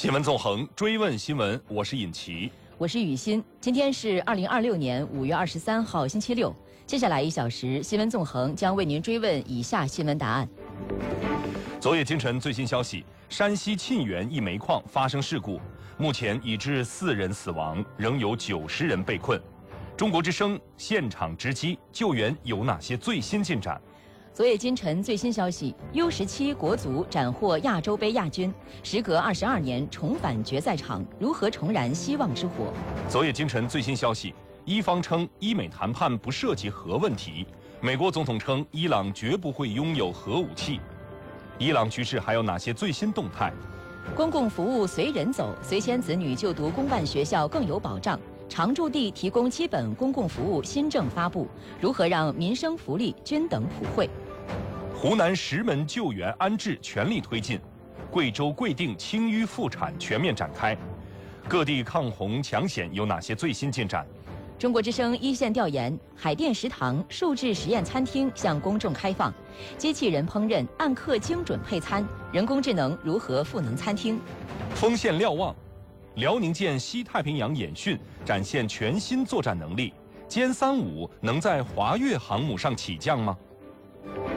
新闻纵横，追问新闻，我是尹奇， 我是雨欣。今天是2026年5月23号，星期六。接下来1小时，新闻纵横将为您追问以下新闻答案。 昨夜今晨最新消息，山西沁源一煤矿发生事故，目前已致4人死亡，仍有90人被困。中国之声现场直击，救援有哪些最新进展？ 昨夜今晨最新消息 ，U17国足斩获亚洲杯亚军，时隔22年重返决赛场，如何重燃希望之火？ 昨夜今晨最新消息，伊方称伊美谈判不涉及核问题，美国总统称伊朗绝不会拥有核武器。伊朗局势还有哪些最新动态？ 公共服务随人走，随迁子女就读公办学校更有保障。常住地提供基本公共服务新政发布，如何让民生福利均等普惠？ 湖南石门救援安置全力推进，贵州贵定清淤复产全面展开，各地抗洪抢险有哪些最新进展？ 中国之声一线调研，海淀食堂数字实验餐厅向公众开放，机器人烹饪按克精准配餐，人工智能如何赋能餐厅？ 锋线瞭望，辽宁舰西太平洋演训展现全新作战能力，歼35能在华越航母上起降吗？